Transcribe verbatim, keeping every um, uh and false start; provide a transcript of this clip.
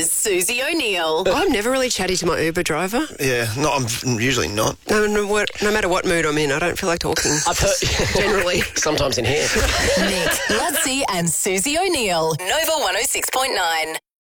Here's Susie O'Neill. I'm never really chatty to my Uber driver. Yeah, no, I'm usually not. No, no, what, no matter what mood I'm in, I don't feel like talking. I've heard generally. Sometimes in here. Nick, Ludsey and Susie O'Neill. Nova one oh six point nine.